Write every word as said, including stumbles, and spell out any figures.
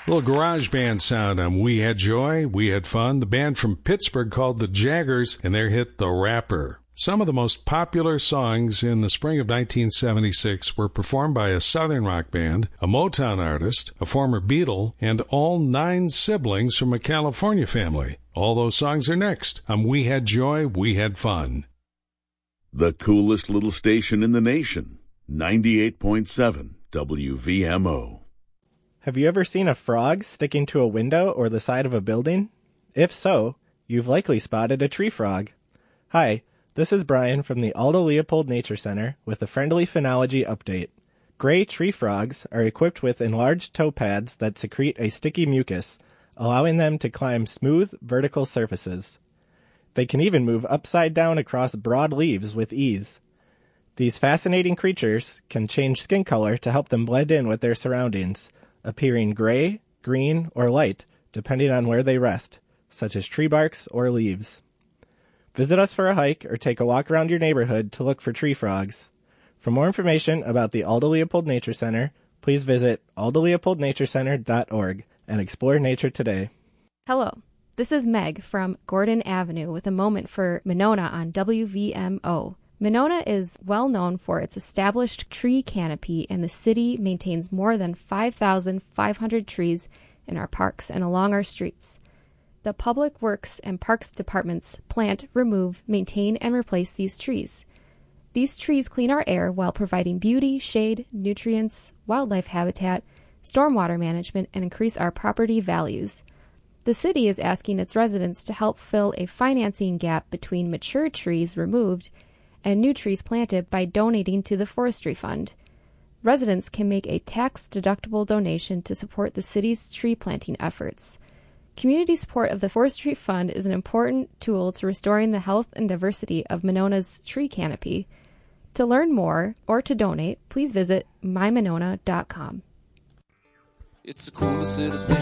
Little garage band sound on We Had Joy, We Had Fun. The band from Pittsburgh called the Jaggers and their hit The Rapper. Some of the most popular songs in the spring of nineteen seventy-six were performed by a Southern rock band, a Motown artist, a former Beatle, and all nine siblings from a California family. All those songs are next on We Had Joy, We Had Fun. The coolest little station in the nation, ninety-eight point seven W V M O. Have you ever seen a frog sticking to a window or the side of a building? If so, you've likely spotted a tree frog. Hi, this is Brian from the Aldo Leopold Nature Center with a friendly phenology update. Gray tree frogs are equipped with enlarged toe pads that secrete a sticky mucus, allowing them to climb smooth, vertical surfaces. They can even move upside down across broad leaves with ease. These fascinating creatures can change skin color to help them blend in with their surroundings, appearing gray, green, or light, depending on where they rest, such as tree barks or leaves. Visit us for a hike or take a walk around your neighborhood to look for tree frogs. For more information about the Aldo Leopold Nature Center, please visit aldo leopold nature center dot org and explore nature today. Hello, this is Meg from Gordon Avenue with a moment for Monona on W V M O. Monona is well known for its established tree canopy, and the city maintains more than five thousand five hundred trees in our parks and along our streets. The Public Works and Parks Departments plant, remove, maintain, and replace these trees. These trees clean our air while providing beauty, shade, nutrients, wildlife habitat, stormwater management, and increase our property values. The city is asking its residents to help fill a financing gap between mature trees removed and new trees planted by donating to the Forestry Fund. Residents can make a tax-deductible donation to support the city's tree planting efforts. Community support of the Forestry Fund is an important tool to restoring the health and diversity of Monona's tree canopy. To learn more or to donate, please visit my monona dot com. It's a cool city